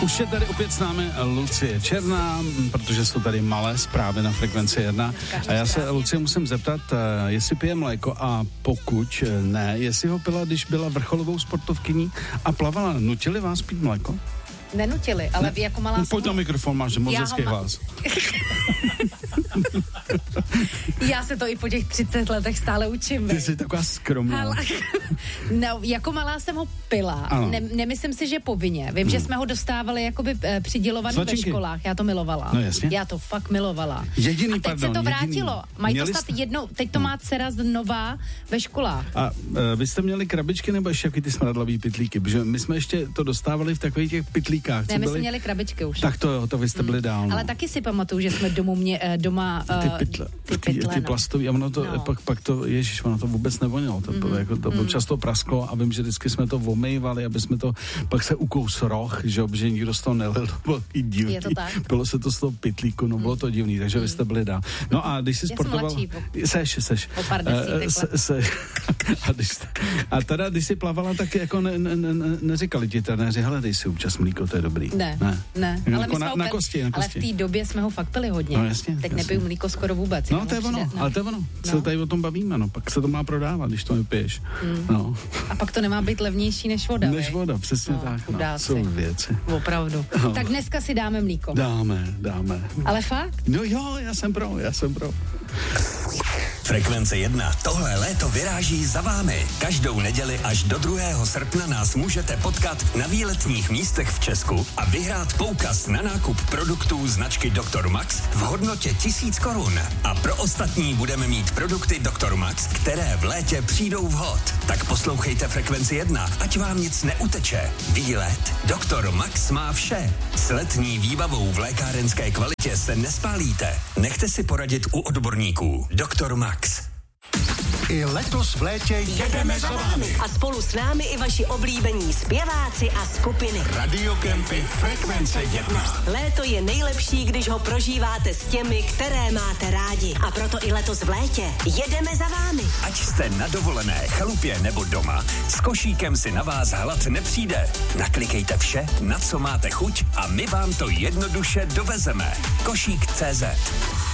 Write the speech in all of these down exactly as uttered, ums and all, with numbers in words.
Už je tady opět s námi Lucie Černá, protože jsou tady malé zprávy na Frekvenci jedna. A já se, Lucie, musím zeptat, jestli pije mléko a pokud ne, jestli ho pila, když byla vrcholovou sportovkyní a plavala. Nutili vás pít mléko? Nenutili, ale ne, jako malá... No, pojď na mikrofon, máš moc hezký hlas. Já se to i po těch třiceti letech stále učím. Ty jsi taková skromná. Ale, no, jako malá jsem ho pila. Ne, nemyslím si, že povinně. Vím, hmm. že jsme ho dostávali jakoby e, přidělovaný ve školách. Já to milovala. No jasně. Já to fakt milovala. Jediný, a teď pardon, se to vrátilo. Jediný. Mají Měli to stát jste... jednou. Teď to má dcera znova ve školách. A e, vy jste měli krabičky nebo ještě jaký ty smradlavý pytlíky? Protože my jsme ještě to dostávali v takových těch pytlíkách. Ne, my byli... jsme měli krabičky už. Tak to jo, to vy jste byli dál. No. Ale taky si pamatuju, že jsme domů mě, doma... Ty pytle, ty, pytle, ty no. plastový, a ono to, no. pak, pak to, ježiš, ono to vůbec nevonilo, to, mm. jako, to mm. často prasklo a vím, že vždycky jsme to omývali, aby jsme to, pak se ukous roh, že, že nikdo z toho nelil, to bylo i divný. Je to tak? Bylo se to z toho pytlíku, no bylo to divný, takže mm. vy jste byli dál. No a když jsi sportoval... Seš, seš. O pár desítek se, se, a, když, a teda, když jsi plavala, tak jako ne, ne, ne, neříkali ti trenéři, hele, dej si občas mlíko, to je dobrý. Ne, ne. ne. Ale, jako na, na kosti, na kosti. Ale v té době jsme ho fakt pili hodně. No jasně. Teď jasně. nepiju mlíko skoro vůbec. No to je ono, no. ale to je ono. Se no. tady o tom bavíme, no. Pak se to má prodávat, když to nepiješ. Mm. No. A pak to nemá být levnější než voda. Než vej? voda, přesně no, tak. No. Jsou věci. Opravdu. No. Tak dneska si dáme mlíko. Dáme, dáme. Ale fakt? No jo, já jsem pro, já jsem pro. Frekvence jedna. Tohle léto vyráží za vámi. Každou neděli až do druhého srpna nás můžete potkat na výletních místech v Česku a vyhrát poukaz na nákup produktů značky doktor Max v hodnotě tisíc korun. A pro ostatní budeme mít produkty doktor Max, které v létě přijdou vhod. Tak poslouchejte Frekvenci jedna, ať vám nic neuteče. Výlet doktor Max má vše. S letní výbavou v lékárenské kvalitě se nespálíte. Nechte si poradit u odborníků. doktor Max. I letos v létě jedeme za vámi. A spolu s námi i vaši oblíbení zpěváci a skupiny. Radiokempy Frekvence jedna. Léto je nejlepší, když ho prožíváte s těmi, které máte rádi. A proto i letos v létě jedeme za vámi. Ať jste na dovolené, chalupě nebo doma, s košíkem si na vás hlad nepřijde. Naklikejte vše, na co máte chuť a my vám to jednoduše dovezeme. Košík tečka cé zet.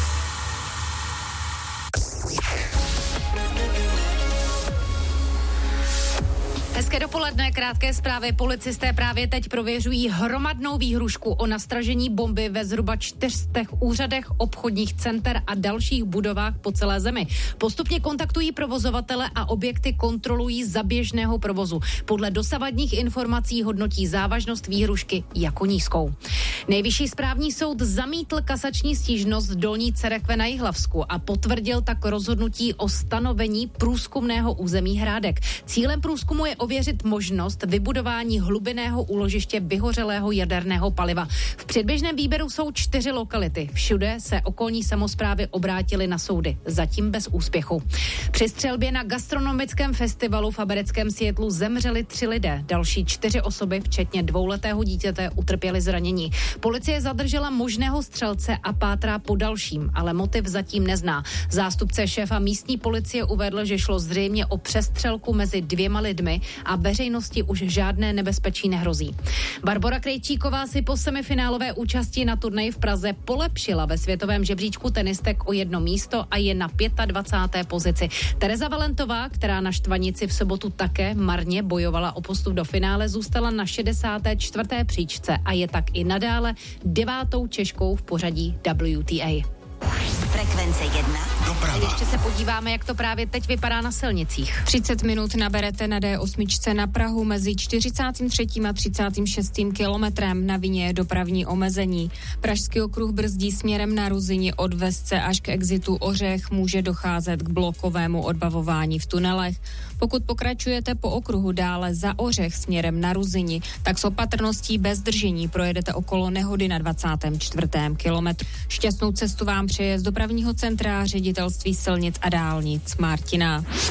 Hezké dopoledne, krátké zprávy. Policisté právě teď prověřují hromadnou výhrušku o nastražení bomby ve zhruba čtyřstech úřadech, obchodních center a dalších budovách po celé zemi. Postupně kontaktují provozovatele a objekty kontrolují za běžného provozu. Podle dosavadních informací hodnotí závažnost výhrušky jako nízkou. Nejvyšší správní soud zamítl kasační stížnost Dolní Cerekve na Jihlavsku a potvrdil tak rozhodnutí o stanovení průzkumného území Hrádek. Cílem průzkumu je ověřit možnost vybudování hlubinného úložiště vyhořelého jaderného paliva. V předběžném výběru jsou čtyři lokality. Všude se okolní samosprávy obrátily na soudy. Zatím bez úspěchu. Při střelbě na gastronomickém festivalu v americkém Seattlu zemřeli tři lidé. Další čtyři osoby, včetně dvouletého dítěte, utrpěly zranění. Policie zadržela možného střelce a pátrá po dalším, ale motiv zatím nezná. Zástupce šéfa místní policie uvedl, že šlo zřejmě o přestřelku mezi dvěma lidmi a veřejnosti už žádné nebezpečí nehrozí. Barbora Krejčíková si po semifinálové účasti na turnaji v Praze polepšila ve světovém žebříčku tenistek o jedno místo a je na dvacáté páté pozici. Tereza Valentová, která na Štvanici v sobotu také marně bojovala o postup do finále, zůstala na šedesáté čtvrté příčce a je tak i nadále devátou Češkou v pořadí W T A. Frekvence jedna. Doprava. Ještě se podíváme, jak to právě teď vypadá na silnicích. třicet minut naberete na D osm na Prahu mezi čtyřicátým třetím a třicátým šestým kilometrem. Na vině je dopravní omezení. Pražský okruh brzdí směrem na Ruzyni od Vesce až k exitu Ořech. Může docházet k blokovému odbavování v tunelech. Pokud pokračujete po okruhu dále za Ořech směrem na Ruzyni, tak s opatrností bez zdržení projedete okolo nehody na dvacátém čtvrtém kilometru. Šťastnou cestu vám přeje z dopravního centra Ředitelství silnic a dálnic Martina.